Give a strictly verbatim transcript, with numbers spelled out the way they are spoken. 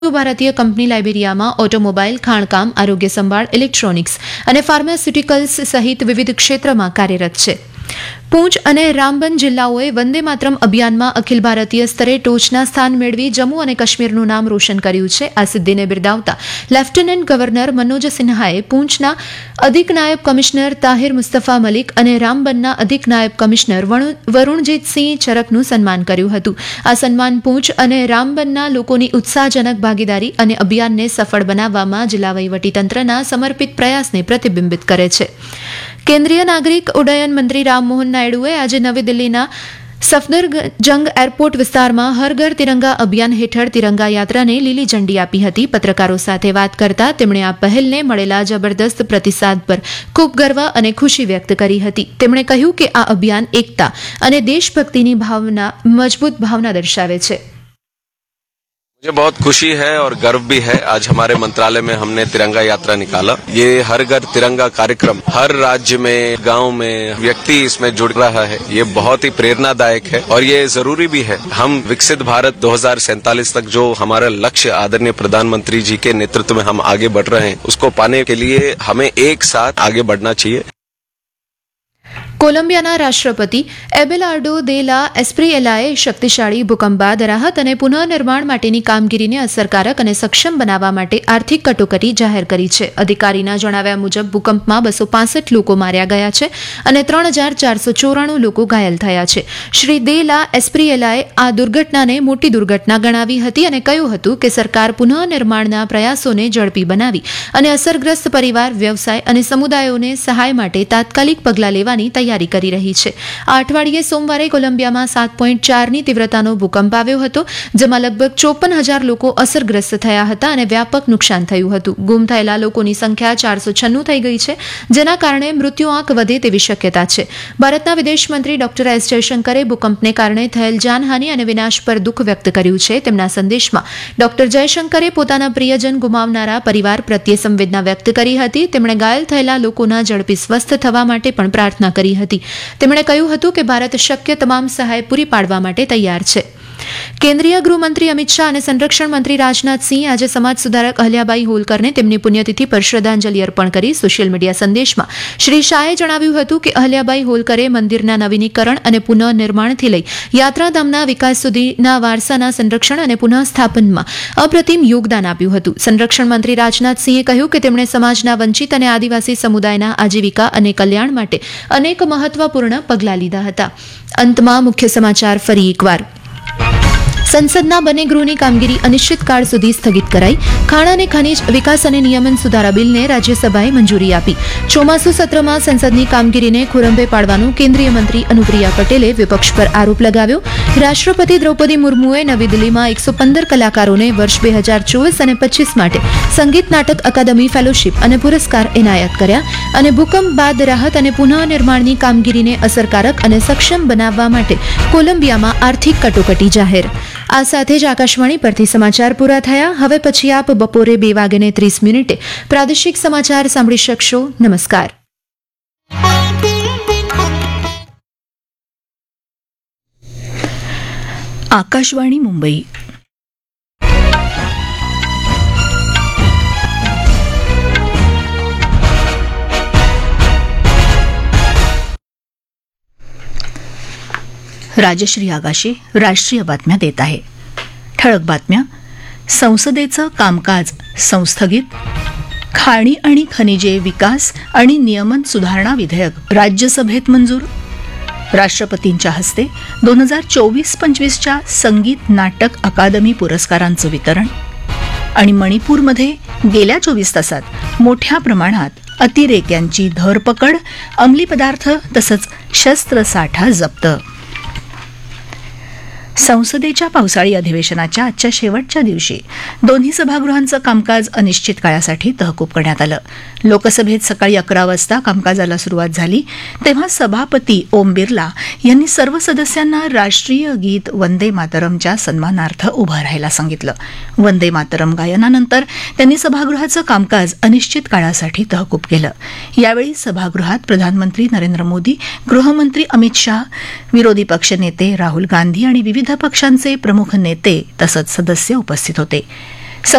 ભારતીય company લાઇબેરિયામાં automobile, ખાણકામ, આરોગ્ય સંભાળ, ઇલેક્ટ્રોનિક્સ અને ફાર્માસ્યુટિકલ્સ સહિત વિવિધ ક્ષેત્રમાં કાર્યરત છે. પૂંચ અને રામબન જિલ્લાઓએ વંદે માતરમ અભિયાનમાં અખિલ ભારતીય સ્તરે ટોચના સ્થાન મેળવી જમ્મુ અને કાશ્મીરનું નામ રોશન કર્યું છે. આ સિદ્ધિને બિરદાવતા લેફ્ટનન્ટ ગવર્નર મનોજ સિન્હાએ પૂંચના અધિક નાયબ કમિશનર તાહિર મુસ્તફા મલિક અને રામબનના અધિક નાયબ કમિશનર વરુણજીતસિંહ ચરકનું સન્માન કર્યું હતું. આ સન્માન પૂંચ અને રામબનના લોકોની ઉત્સાહજનક ભાગીદારી અને અભિયાનને સફળ બનાવવામાં જિલ્લા વહીવટીતંત્રના સમર્પિત પ્રયાસને પ્રતિબિંબિત કરે છે. કેન્દ્રીય નાગરિક ઉડ્ડયન મંત્રી રામમોહન નાયડુએ આજે નવી દિલ્હીના સફદરજંગ એરપોર્ટ વિસ્તારમાં હર ઘર તિરંગા અભિયાન હેઠળ તિરંગા યાત્રાને લીલી ઝંડી આપી હતી. પત્રકારો સાથે વાત કરતા તેમણે આ પહેલને મળેલા જબરદસ્ત પ્રતિસાદ પર ખૂબ ગર્વ અને ખુશી વ્યક્ત કરી હતી. તેમણે કહ્યું કે આ અભિયાન એકતા અને દેશભક્તિની ભાવના મજબૂત ભાવના દર્શાવે છે. मुझे बहुत खुशी है और गर्व भी है. आज हमारे मंत्रालय में हमने तिरंगा यात्रा निकाला. ये हर घर तिरंगा कार्यक्रम हर राज्य में, गांव में व्यक्ति इसमें जुड़ रहा है. ये बहुत ही प्रेरणादायक है और ये जरूरी भी है. हम विकसित भारत दो हज़ार सैंतालीस तक जो हमारा लक्ष्य आदरणीय प्रधानमंत्री जी के नेतृत्व में हम आगे बढ़ रहे हैं, उसको पाने के लिए हमें एक साथ आगे बढ़ना चाहिए. કોલંબિયાના રાષ્ટ્રપતિ એબેલાર્ડો દે લા એસ્પ્રિએલાએ શક્તિશાળી ભૂકંપ બાદ રાહત અને પુનઃનિર્માણ માટેની કામગીરીને અસરકારક અને સક્ષમ બનાવવા માટે આર્થિક કટોકટી જાહેર કરી છે. અધિકારીના જણાવ્યા મુજબ ભૂકંપમાં બસો પાસઠ લોકો માર્યા ગયા છે અને ત્રણ હજાર ચારસો ચોરાણું લોકો ઘાયલ થયા છે. શ્રી દે લા એસ્પ્રિએલાએ આ દુર્ઘટનાને મોટી દુર્ઘટના ગણાવી હતી અને કહ્યું હતું કે સરકાર પુનઃનિર્માણના પ્રયાસોને ઝડપી બનાવી અને અસરગ્રસ્ત પરિવાર, વ્યવસાય અને સમુદાયોને સહાય માટે તાત્કાલિક પગલાં લેવાની તૈયારી કરી રહી છે. આ અઠવાડિયે સોમવારે કોલંબિયામાં સાત પોઈન્ટ ચારની તીવ્રતાનો ભૂકંપ આવ્યો હતો, જેમાં લગભગ ચોપન હજાર લોકો અસરગ્રસ્ત થયા હતા અને વ્યાપક નુકસાન થયું હતું. ગુમ થયેલા લોકોની સંખ્યા ચારસો છન્નું થઈ ગઈ છે, જેના કારણે મૃત્યુઆંક વધે તેવી શક્યતા છે. ભારતના વિદેશ મંત્રી ડોક્ટર એસ જયશંકરે ભૂકંપને કારણે થયેલ જાનહાનિ અને વિનાશ પર દુઃખ વ્યક્ત કર્યું છે. તેમના સંદેશમાં ડોક્ટર જયશંકરે પોતાના પ્રિયજન ગુમાવનારા પરિવાર પ્રત્યે સંવેદના વ્યક્ત કરી હતી. તેમણે ઘાયલ થયેલા લોકોના ઝડપી સ્વસ્થ થવા માટે પણ પ્રાર્થના કરી હતી. તેમણે કહ્યું હતું કે ભારત શક્ય તમામ સહાય પૂરી પાડવા માટે તૈયાર છે. કેન્દ્રીય ગૃહમંત્રી અમિત શાહ અને સંરક્ષણ મંત્રી રાજનાથસિંહે આજે સમાજ સુધારક અહલ્યાબાઈ હોલકરને તેમની પુણ્યતિથિ પર શ્રદ્ધાંજલિ અર્પણ કરી. સોશિયલ મીડિયા સંદેશમાં શ્રી શાહે જણાવ્યું હતું કે અહલ્યાબાઈ હોલકરે મંદિરના નવીનીકરણ અને પુનઃનિર્માણથી લઈ યાત્રાધામના વિકાસ સુધીના વારસાના સંરક્ષણ અને પુનઃસ્થાપનમાં અપ્રતિમ યોગદાન આપ્યું હતું. સંરક્ષણ મંત્રી રાજનાથસિંહે કહ્યું કે તેમણે સમાજના વંચિત અને આદિવાસી સમુદાયના આજીવિકા અને કલ્યાણ માટે અનેક મહત્વપૂર્ણ પગલાં લીધા હતા. અંતમાં મુખ્ય સમાચાર ફરી એકવાર. સંસદના બંને ગૃહની કામગીરી અનિશ્ચિતકાળ સુધી સ્થગિત કરાઈ. ખાણ અને ખનીજ વિકાસ અને નિયમન સુધારા બિલને રાજ્યસભાએ મંજૂરી આપી. ચોમાસુ સત્રમાં સંસદની કામગીરીને ખોરંભે પાડવાનું કેન્દ્રીય મંત્રી અનુપ્રિયા પટેલે વિપક્ષ પર આરોપ લગાવ્યો. રાષ્ટ્રપતિ દ્રૌપદી મુર્મુએ નવી દિલ્હીમાં એકસો પંદર કલાકારોને વર્ષ બે હજાર ચોવીસ અને પચીસ માટે સંગીત નાટક અકાદમી ફેલોશીપ અને પુરસ્કાર એનાયત કર્યા. અને ભૂકંપ બાદ રાહત અને પુનઃનિર્માણની કામગીરીને અસરકારક અને સક્ષમ બનાવવા માટે કોલંબિયામાં આર્થિક કટોકટી જાહેર. આ સાથે જ આકાશવાણી પરથી સમાચાર પૂરા થયા. હવે પછી આપ બપોરે બે વાગ્યે ત્રીસ મિનિટે પ્રાદેશિક સમાચાર સાંભળી શકશો. નમસ્કાર. આકાશવાણી મુંબઈ. राजश्री आगाशे राष्ट्रीय बातम्या देत आहे. ठळक बातम्या. संसदेचं कामकाज संस्थगित. खाणी आणि खनिजे विकास आणि नियमन सुधारणा विधेयक राज्यसभेत मंजूर. राष्ट्रपतींच्या हस्ते दोन हजार चोवीस पंचवीसच्या संगीत नाटक अकादमी पुरस्कारांचं वितरण. आणि मणिपूरमध्ये गेल्या चोवीस तासात मोठ्या प्रमाणात अतिरेक्यांची धरपकड. अंमली पदार्थ तसंच शस्त्रसाठा जप्त. संसदेच्या पावसाळी अधिवेशनाच्या आजच्या शेवटच्या दिवशी दोन्ही सभागृहांचं कामकाज अनिश्चित काळासाठी तहकूब करण्यात आलं. लोकसभेत सकाळी अकरा वाजता कामकाजाला सुरुवात झाली तेव्हा सभापती ओम बिर्ला यांनी सर्व सदस्यांना राष्ट्रीय गीत वंदे मातरमच्या सन्मानार्थ उभं राहायला सांगितलं. वंदे मातरम गायनानंतर त्यांनी सभागृहाचं कामकाज अनिश्चित काळासाठी तहकूब केलं. यावेळी सभागृहात प्रधानमंत्री नरेंद्र मोदी, गृहमंत्री अमित शाह, विरोधी पक्षनेते राहुल गांधी आणि विविध पक्षांचे प्रमुख नेते तसंच सदस्य उपस्थित होते.